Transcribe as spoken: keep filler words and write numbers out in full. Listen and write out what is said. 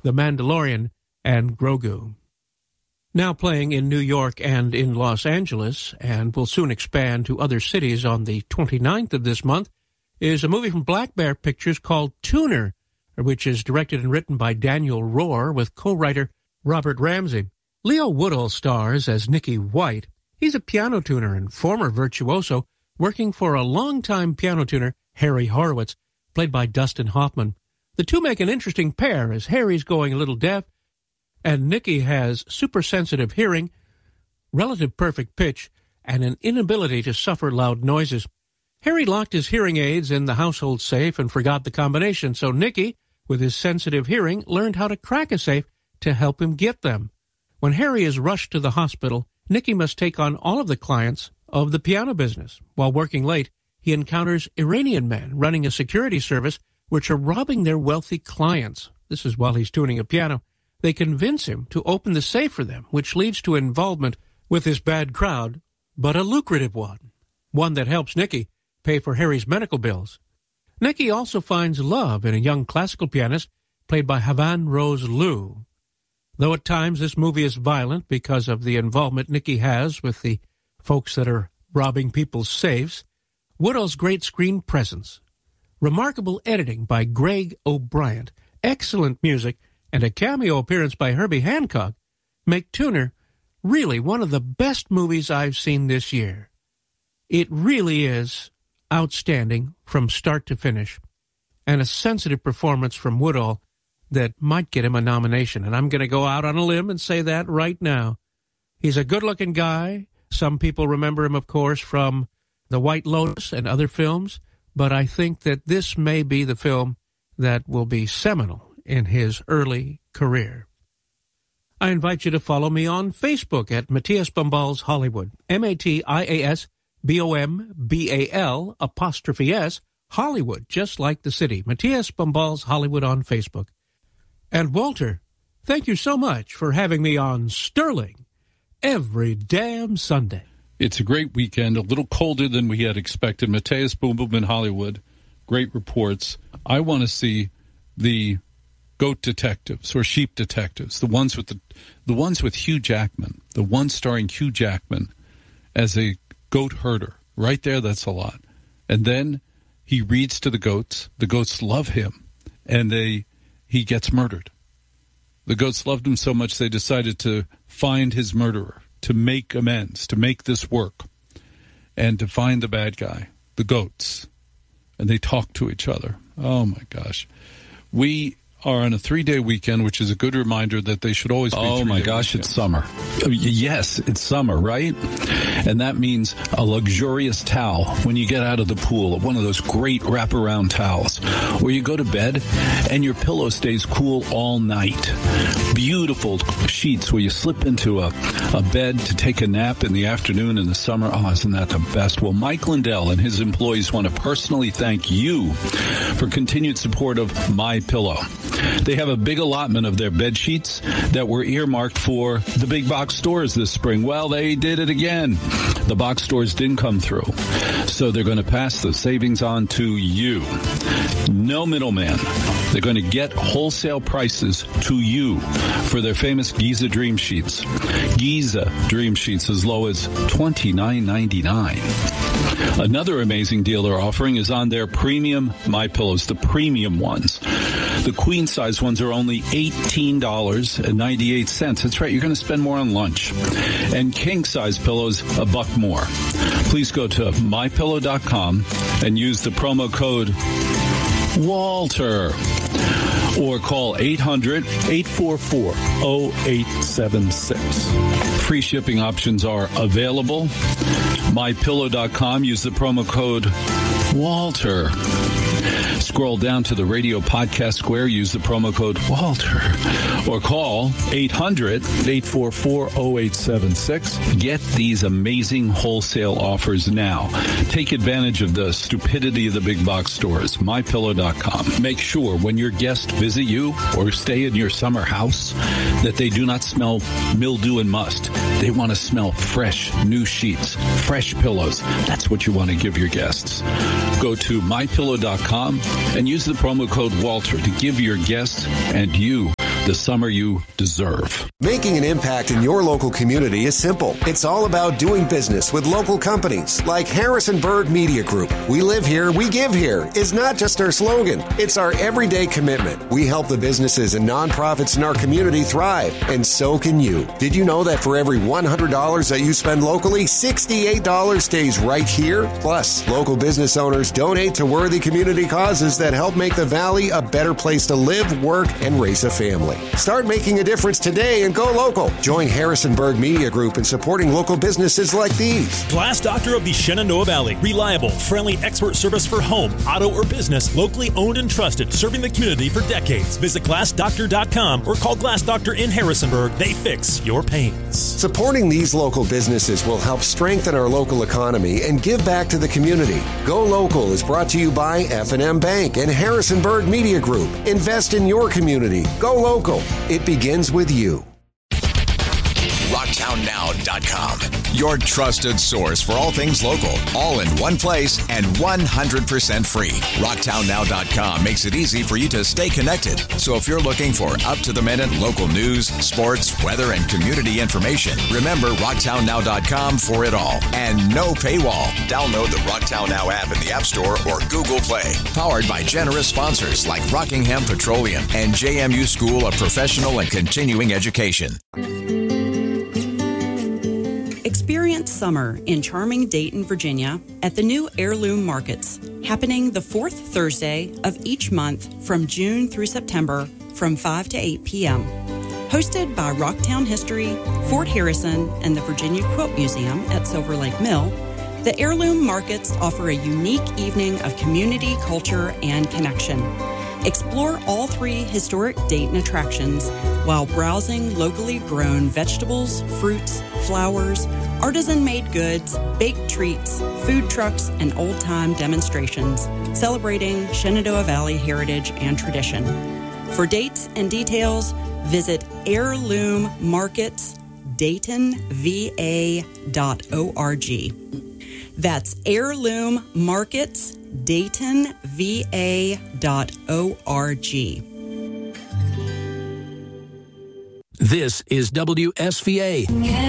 The Mandalorian, and Grogu. Now playing in New York and in Los Angeles, and will soon expand to other cities on the twenty-ninth of this month, is a movie from Black Bear Pictures called Tuner, which is directed and written by Daniel Rohr with co-writer Robert Ramsey. Leo Woodall stars as Nicky White. He's a piano tuner and former virtuoso, working for a longtime piano tuner, Harry Horowitz, played by Dustin Hoffman. The two make an interesting pair as Harry's going a little deaf, and Nicky has super-sensitive hearing, relative perfect pitch, and an inability to suffer loud noises. Harry locked his hearing aids in the household safe and forgot the combination, so Nicky, with his sensitive hearing, learned how to crack a safe to help him get them. When Harry is rushed to the hospital, Nicky must take on all of the clients of the piano business. While working late, he encounters Iranian men running a security service which are robbing their wealthy clients. This is while he's tuning a piano. They convince him to open the safe for them, which leads to involvement with this bad crowd, but a lucrative one, one that helps Nicky pay for Harry's medical bills. Nicky also finds love in a young classical pianist played by Havan Rose Liu. Though at times this movie is violent because of the involvement Nicky has with the folks that are robbing people's safes, Woodall's great screen presence, remarkable editing by Greg O'Brien, excellent music, and a cameo appearance by Herbie Hancock make Tuner really one of the best movies I've seen this year. It really is outstanding from start to finish, and a sensitive performance from Woodall that might get him a nomination. And I'm going to go out on a limb and say that right now. He's a good-looking guy. Some people remember him, of course, from The White Lotus and other films, but I think that this may be the film that will be seminal in his early career. I invite you to follow me on Facebook at Matthias Bombals Hollywood, M A T I A S B O M B A L apostrophe S, Hollywood, just like the city. Matthias Bombals Hollywood on Facebook. And Walter, thank you so much for having me on Sterling every damn Sunday. It's a great weekend, a little colder than we had expected. Matthias Boom Boom in Hollywood, great reports. I want to see the goat detectives or sheep detectives, the ones with the the ones with Hugh Jackman, the one starring Hugh Jackman as a goat herder. Right there, that's a lot. And then he reads to the goats. The goats love him, and they he gets murdered. The goats loved him so much they decided to find his murderer, to make amends, to make this work, and to find the bad guy, the goats. And they talk to each other. Oh, my gosh. We are on a three-day weekend, which is a good reminder that they should always be Oh, my gosh, weekends. It's summer. Yes, it's summer, right? And that means a luxurious towel when you get out of the pool, one of those great wraparound towels, where you go to bed and your pillow stays cool all night. Beautiful sheets where you slip into a, a bed to take a nap in the afternoon in the summer. Oh, isn't that the best? Well, Mike Lindell and his employees want to personally thank you for continued support of MyPillow. They have a big allotment of their bed sheets that were earmarked for the big box stores this spring. Well, they did it again. The box stores didn't come through. So they're going to pass the savings on to you. No middleman. They're going to get wholesale prices to you for their famous Giza Dream Sheets. Giza Dream Sheets as low as twenty-nine ninety-nine. Another amazing deal they're offering is on their premium MyPillows, the premium ones. The queen size ones are only eighteen dollars and ninety-eight cents. That's right, you're going to spend more on lunch. And king size pillows, a buck more. Please go to my pillow dot com and use the promo code Walter. Or call eight hundred, eight four four, oh eight seven six. Free shipping options are available. my pillow dot com. Use the promo code Walter. Scroll down to the radio podcast square. Use the promo code Walter. Or call eight hundred, eight four four, oh eight seven six. Get these amazing wholesale offers now. Take advantage of the stupidity of the big box stores. my pillow dot com. Make sure when your guests visit you or stay in your summer house that they do not smell mildew and must. They want to smell fresh, new sheets, fresh pillows. That's what you want to give your guests. Go to my pillow dot com and use the promo code Walter to give your guests and you the summer you deserve. Making an impact in your local community is simple. It's all about doing business with local companies like Harrisonburg Media Group. We live here, we give here is not just our slogan. It's our everyday commitment. We help the businesses and nonprofits in our community thrive, and so can you. Did you know that for every one hundred dollars that you spend locally, sixty-eight dollars stays right here? Plus, local business owners donate to worthy community causes that help make the Valley a better place to live, work, and raise a family. Start making a difference today and go local. Join Harrisonburg Media Group in supporting local businesses like these. Glass Doctor of the Shenandoah Valley. Reliable, friendly expert service for home, auto, or business. Locally owned and trusted, serving the community for decades. Visit glass doctor dot com or call Glass Doctor in Harrisonburg. They fix your pains. Supporting these local businesses will help strengthen our local economy and give back to the community. Go Local is brought to you by F and M Bank and Harrisonburg Media Group. Invest in your community. Go local. It begins with you. rocktown now dot com. Your trusted source for all things local, all in one place and one hundred percent free. rocktown now dot com makes it easy for you to stay connected. So if you're looking for up-to-the-minute local news, sports, weather, and community information, remember rocktown now dot com for it all. And no paywall. Download the Rocktown Now app in the App Store or Google Play. Powered by generous sponsors like Rockingham Petroleum and J M U School of Professional and Continuing Education. Experience summer in charming Dayton, Virginia at the new Heirloom Markets, happening the fourth Thursday of each month from June through September from five to eight p.m. Hosted by Rocktown History, Fort Harrison, and the Virginia Quilt Museum at Silver Lake Mill, the Heirloom Markets offer a unique evening of community, culture, and connection. Explore all three historic Dayton attractions while browsing locally grown vegetables, fruits, flowers, artisan-made goods, baked treats, food trucks, and old-time demonstrations celebrating Shenandoah Valley heritage and tradition. For dates and details, visit heirloom markets dayton v a dot org. That's heirloom markets dayton v a dot org. This is W S V A.